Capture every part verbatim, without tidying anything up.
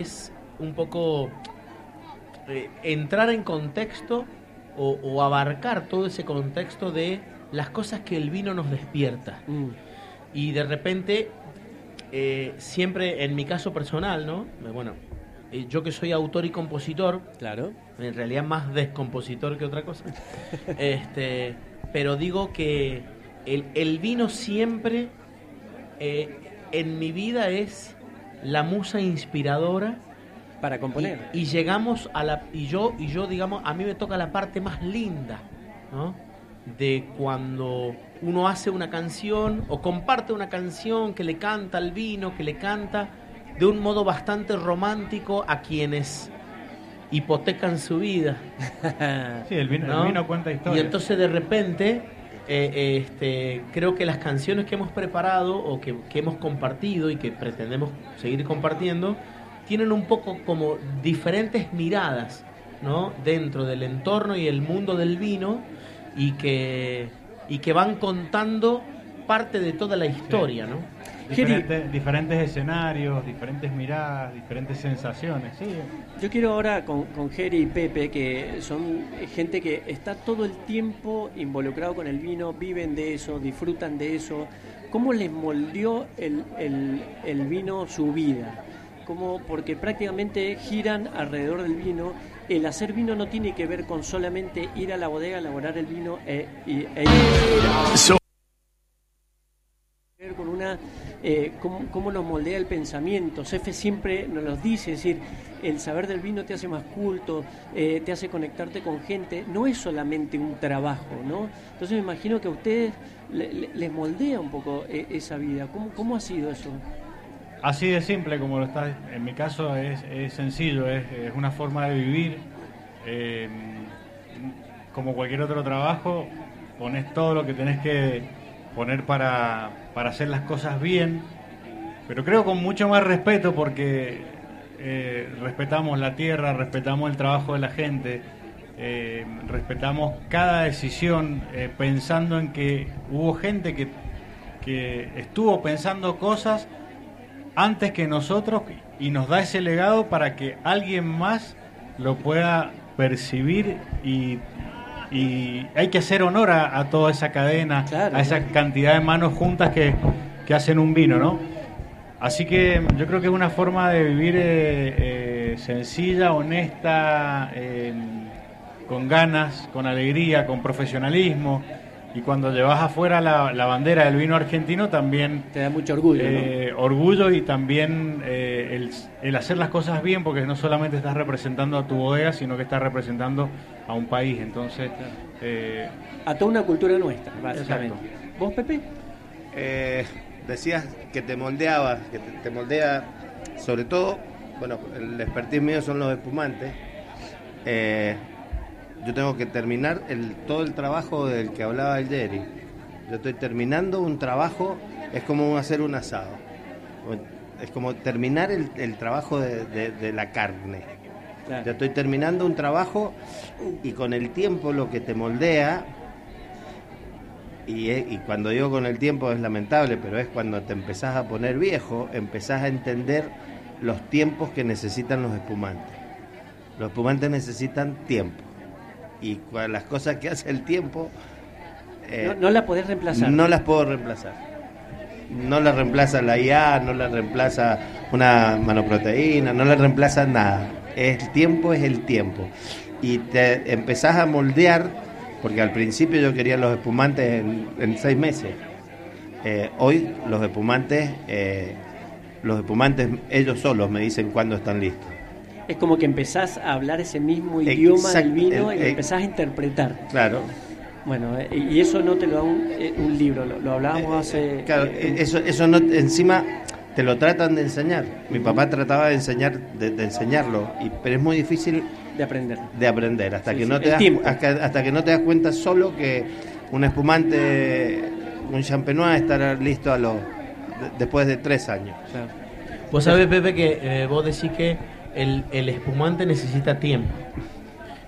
es un poco eh, entrar en contexto o, o abarcar todo ese contexto de las cosas que el vino nos despierta. Mm. Y de repente, eh, siempre en mi caso personal, ¿no? Bueno, eh, yo que soy autor y compositor, claro, en realidad más descompositor que otra cosa, este, pero digo que el, el vino siempre eh, en mi vida es la musa inspiradora para componer. Y, y llegamos a la y yo y yo digamos a mí me toca la parte más linda, ¿no? De cuando uno hace una canción o comparte una canción que le canta al vino, que le canta de un modo bastante romántico a quienes hipotecan su vida. Sí, el vino, ¿no? El vino cuenta historias. Y entonces de repente eh, este, creo que las canciones que hemos preparado o que, que hemos compartido y que pretendemos seguir compartiendo tienen un poco como diferentes miradas, ¿no? Dentro del entorno y el mundo del vino y que, y que van contando parte de toda la historia, sí. ¿no? Diferente, diferentes escenarios, diferentes miradas, diferentes sensaciones, sí. Yo quiero ahora con, con Geri y Pepe, que son gente que está todo el tiempo involucrado con el vino, viven de eso, disfrutan de eso. ¿Cómo les moldeó el, el, el vino su vida? ¿Cómo? Porque prácticamente giran alrededor del vino. El hacer vino no tiene que ver con solamente ir a la bodega a elaborar el vino e, e, e ir so- con una eh, cómo, cómo nos moldea el pensamiento. Cefe siempre nos lo dice, es decir, el saber del vino te hace más culto, eh, te hace conectarte con gente, no es solamente un trabajo, ¿no? Entonces me imagino que a ustedes le, le, les moldea un poco eh, esa vida. ¿Cómo, cómo ha sido eso? Así de simple como lo está, en mi caso es, es sencillo, es, es una forma de vivir, eh, como cualquier otro trabajo, pones todo lo que tenés que poner para, para hacer las cosas bien, pero creo con mucho más respeto porque eh, respetamos la tierra, respetamos el trabajo de la gente, eh, respetamos cada decisión, eh, pensando en que hubo gente que, que estuvo pensando cosas antes que nosotros y nos da ese legado para que alguien más lo pueda percibir y, y hay que hacer honor a, a toda esa cadena, claro, a esa claro. cantidad de manos juntas que, que hacen un vino, ¿no? Así que yo creo que es una forma de vivir eh, eh, sencilla, honesta, eh, con ganas, con alegría, con profesionalismo. Y cuando llevas afuera la, la bandera del vino argentino también te da mucho orgullo, eh, ¿no? Orgullo y también eh, el, el hacer las cosas bien, porque no solamente estás representando a tu bodega, sino que estás representando a un país. Entonces eh, a toda una cultura nuestra, básicamente. Exacto. ¿Vos, Pepe? Eh, decías que te moldeaba, que te, te moldea, sobre todo, bueno, el expertise mío son los espumantes. Eh, Yo tengo que terminar el, todo el trabajo del que hablaba el Jerry. Yo estoy terminando un trabajo, es como hacer un asado. Es como terminar el, el trabajo de, de, de la carne. Claro. Yo estoy terminando un trabajo y con el tiempo lo que te moldea, y, y cuando digo con el tiempo es lamentable, pero es cuando te empezás a poner viejo, empezás a entender los tiempos que necesitan los espumantes. Los espumantes necesitan tiempo. Y las cosas que hace el tiempo eh, no, no las podés reemplazar. No las puedo reemplazar. No las reemplaza la I A, no las reemplaza una manoproteína, no las reemplaza nada. El tiempo es el tiempo. Y te empezás a moldear, porque al principio yo quería los espumantes en, en seis meses. Eh, hoy los espumantes, eh, los espumantes ellos solos me dicen cuándo están listos. Es como que empezás a hablar ese mismo idioma Exact, del vino el, y lo empezás a interpretar. Claro. Bueno, eh, y eso no te lo da un, eh, un libro, lo, lo hablábamos hace... Eh, claro, eh, eso, eso no, encima te lo tratan de enseñar. Mi papá trataba de enseñar, de, de enseñarlo, y, pero es muy difícil de aprender. De aprender, hasta, sí, que sí, no te das, hasta, hasta que no te das cuenta solo que un espumante, un champenois estará listo a los, de, después de tres años. Claro. Vos sabés, Pepe, que eh, vos decís que El, el espumante necesita tiempo.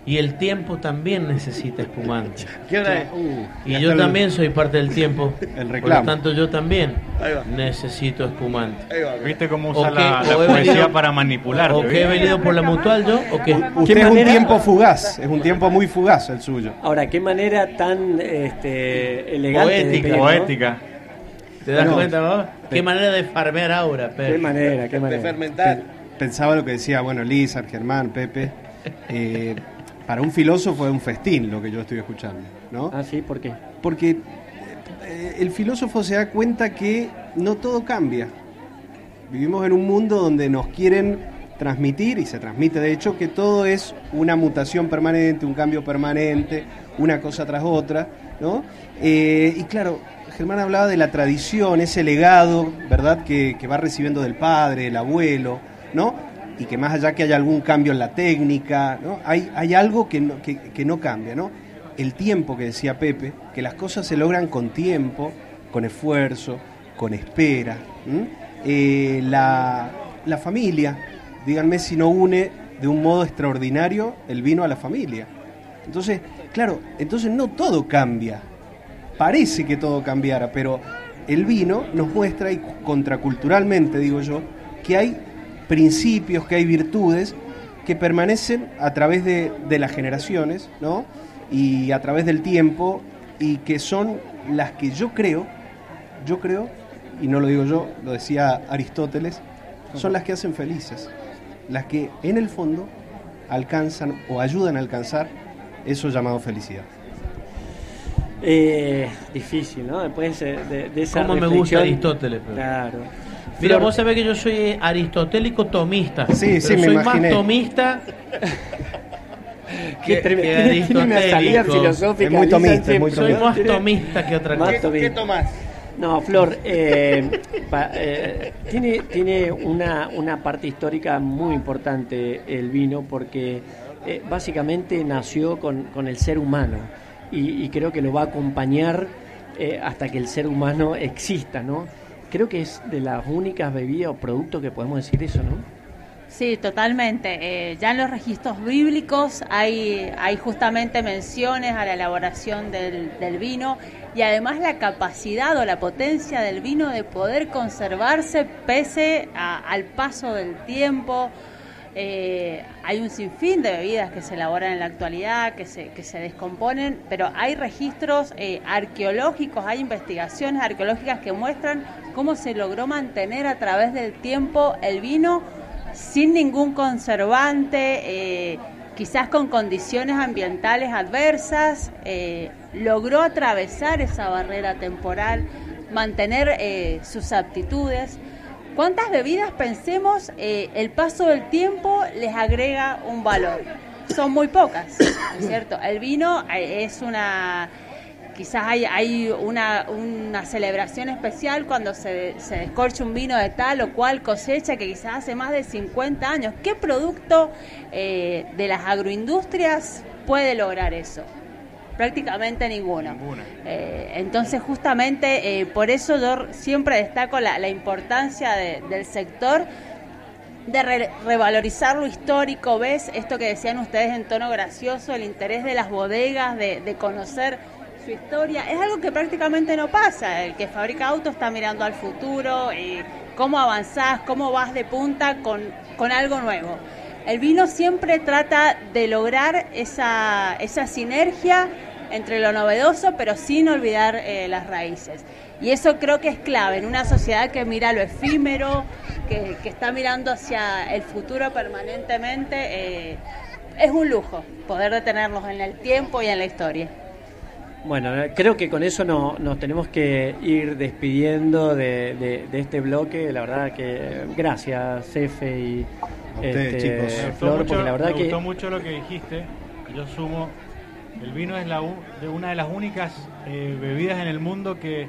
Y el tiempo también necesita espumante. ¿Qué hora es? Uh, Y ya yo está el- también soy parte del tiempo. El Por reclamo. lo tanto, yo también Ahí va. necesito espumante. Ahí va. ¿Viste cómo O usa que- la, la o he poesía venido- para manipularte? O que he ¿viste? venido por la mutual yo, o que... Usted es un manera? tiempo fugaz, es un tiempo muy fugaz el suyo. Ahora, qué manera tan este, elegante de Poética. pedir, ¿no? Poética. ¿Te das Bueno, cuenta vos? pe- Qué manera de farmear ahora, Qué Pedro. manera, qué De manera. fermentar. Pensaba lo que decía, bueno, Lizar, Germán, Pepe. eh, para un filósofo es un festín lo que yo estoy escuchando, ¿no? Ah, sí, ¿por qué? Porque eh, el filósofo se da cuenta que no todo cambia. Vivimos en un mundo donde nos quieren transmitir, y se transmite de hecho, que todo es una mutación permanente, un cambio permanente, una cosa tras otra, ¿no? Eh, y claro, Germán hablaba de la tradición, ese legado, ¿verdad?, que, que va recibiendo del padre, el abuelo, ¿no? Y que más allá que haya algún cambio en la técnica, ¿no? Hay, hay algo que no, que, que no cambia, ¿no? El tiempo que decía Pepe, que las cosas se logran con tiempo, con esfuerzo, con espera. ¿m? Eh, la, la familia, díganme si no une de un modo extraordinario el vino a la familia. Entonces, claro, entonces no todo cambia. Parece que todo cambiara, pero el vino nos muestra, y contraculturalmente digo yo, que hay principios, que hay virtudes que permanecen a través de, de las generaciones, ¿no? Y a través del tiempo, y que son las que yo creo, yo creo, y no lo digo yo, lo decía Aristóteles, son las que hacen felices, las que en el fondo alcanzan o ayudan a alcanzar eso llamado felicidad. Eh, difícil, ¿no? Después de, de, de esa Cómo me gusta reflexión- Aristóteles, pero. Claro. Mira, Flor, vos sabés que yo soy aristotélico tomista. Sí, pero sí, me soy imaginé. más tomista qué que, tremendo. que Tiene una salida aristotélico. filosófica. Es muy dicen tomista, es siempre, muy Soy ¿no? más Tiene- tomista que otra Más cosa. ¿Qué, tomista. ¿Qué tomás? No, Flor, eh, pa- eh, tiene, tiene una, una parte histórica muy importante el vino, porque eh, básicamente nació con, con el ser humano, y, y creo que lo va a acompañar eh, hasta que el ser humano exista, ¿no? Creo que es de las únicas bebidas o productos que podemos decir eso, ¿no? Sí, totalmente. Eh, ya en los registros bíblicos hay, hay justamente menciones a la elaboración del, del vino, y además la capacidad o la potencia del vino de poder conservarse pese a- al paso del tiempo. Eh, hay un sinfín de bebidas que se elaboran en la actualidad, que se, que se descomponen, pero hay registros eh, arqueológicos, hay investigaciones arqueológicas que muestran cómo se logró mantener a través del tiempo el vino sin ningún conservante, eh, quizás con condiciones ambientales adversas, eh, logró atravesar esa barrera temporal, mantener eh, sus aptitudes. ¿Cuántas bebidas, pensemos, eh, el paso del tiempo les agrega un valor? Son muy pocas, ¿no es cierto? El vino eh, es una... Quizás hay, hay una, una celebración especial cuando se, se descorcha un vino de tal o cual cosecha que quizás hace más de cincuenta años. ¿Qué producto eh, de las agroindustrias puede lograr eso? Prácticamente ninguno. Ninguna. Eh, entonces justamente eh, por eso yo siempre destaco la, la importancia de- del sector de re- revalorizar lo histórico. ¿Ves? Esto que decían ustedes en tono gracioso, el interés de las bodegas, de, de conocer su historia, es algo que prácticamente no pasa. El que fabrica autos está mirando al futuro, eh, cómo avanzás, cómo vas de punta con, con algo nuevo. El vino siempre trata de lograr esa, esa sinergia entre lo novedoso, pero sin olvidar eh, las raíces. Y eso creo que es clave en una sociedad que mira lo efímero, que, que está mirando hacia el futuro permanentemente. Eh, es un lujo poder detenernos en el tiempo y en la historia. Bueno, eh, creo que con eso no, nos tenemos que ir despidiendo de, de, de este bloque. La verdad que eh, gracias, Cefe y A ustedes, chicos. Me gustó Flor, mucho- porque la verdad me que gustó mucho lo que dijiste. Yo sumo, el vino es la u- de una de las únicas eh, bebidas en el mundo que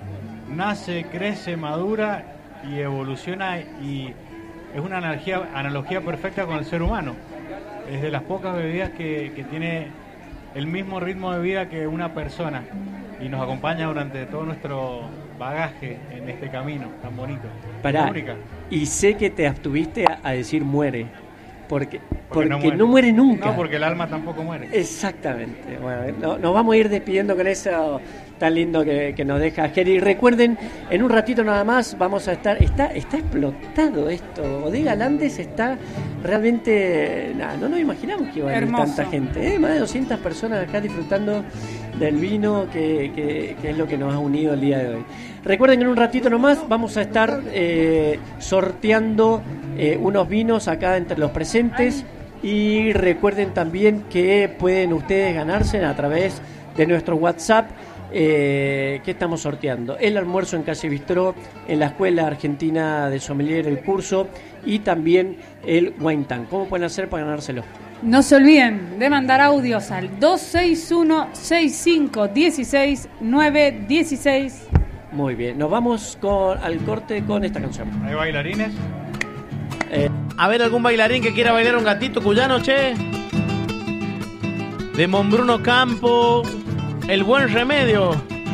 nace, crece, madura y evoluciona, y es una analogía, analogía perfecta con el ser humano. Es de las pocas bebidas que, que tiene el mismo ritmo de vida que una persona y nos acompaña durante todo nuestro bagaje en este camino tan bonito. Pará, Es única. y sé que te abstuviste a, a decir muere. Porque, Porque porque no no, muere. muere. nunca. No, porque el alma tampoco muere. Exactamente. Bueno, no, nos vamos a ir despidiendo con eso tan lindo que, que nos deja Geri. Recuerden, en un ratito nada más vamos a estar... Está está explotado esto. Bodega Landes está realmente... Nah, no nos imaginamos que iba a haber Hermoso. tanta gente. ¿eh? Más de doscientas personas acá disfrutando del vino, que, que, que es lo que nos ha unido el día de hoy. Recuerden que en un ratito nomás vamos a estar eh, sorteando eh, unos vinos acá entre los presentes. Y recuerden también que pueden ustedes ganarse a través de nuestro WhatsApp eh, que estamos sorteando el almuerzo en Calle Bistró, en la Escuela Argentina de Sommelier, el curso, y también el Wine Tank. ¿Cómo pueden hacer para ganárselo? No se olviden de mandar audios al dos seis uno, seis cinco uno seis, nueve uno seis. Muy bien, nos vamos con, al corte con esta canción. ¿Hay bailarines? Eh, A ver, algún bailarín que quiera bailar un gatito cuyano, che. De Monbruno Campo, El Buen Remedio.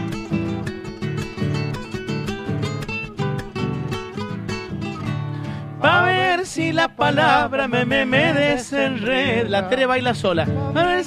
Pa' ver si la palabra me, me, me desenreda. La Tere baila sola. A ver